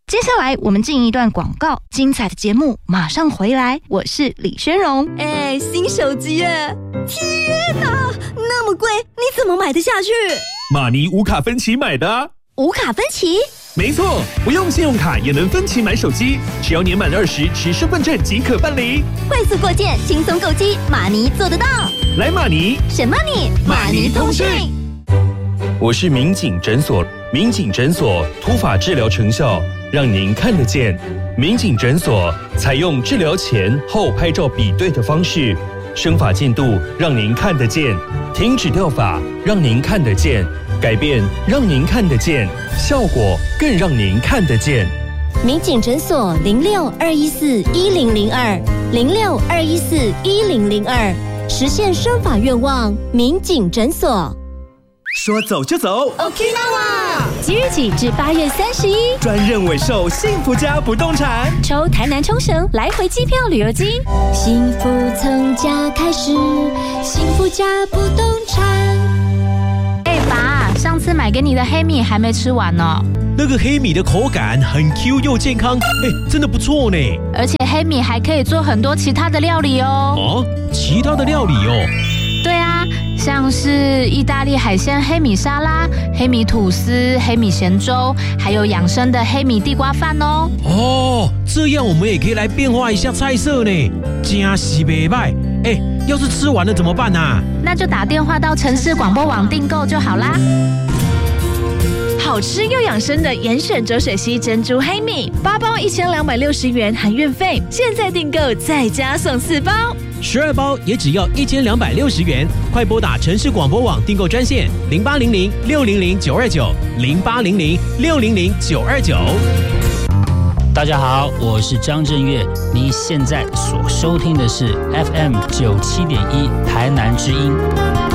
接下来我们进一段广告，精彩的节目马上回来。我是李宣荣。 新手机耶！天哪，那么贵，你怎么买得下去？ 马尼无卡分期买的啊。 无卡分期？ 没错，不用信用卡也能分期买手机，只要年满20持身份证即可办理。 快速过件，轻松购机，马尼做得到。 来马尼， 什么你？马尼通讯。 我是民警诊所，民警诊所突发治疗成效，让您看得见。民警诊所采用治疗前后拍照比对的方式，生发进度让您看得见，停止掉发让您看得见，改变让您看得见，效果更让您看得见。 民警诊所06-214-1002，06-214-1002，实现生发愿望。民警诊所。 说走就走 Okinawa 即日起至8月31， 专任委售幸福家不动产， 抽台南冲绳来回机票旅游金，幸福从家开始，幸福家不动产。 爸，上次买给你的黑米还没吃完呢。 那个黑米的口感很 Q 又健康，真的不错呢。 而且黑米还可以做很多其他的料理哦。 哦，其他的料理哦？ 对啊，像是意大利海鲜黑米沙拉、黑米吐司、黑米咸粥，还有养生的黑米地瓜饭哦。 哦，这样我们也可以来变化一下菜色呢，真是不错。要是吃完了怎么办啊？ 那就打电话到城市广播网订购就好啦。 好吃又养生的严选浊水溪珍珠黑米，8包1260元含运费，现在订购再加送4包 ，12包也只要1260元。快拨打城市广播网订购专线0800-600-929，0800-600-929。 大家好，我是张震岳，你现在所收听的是 FM 97.1台南之音。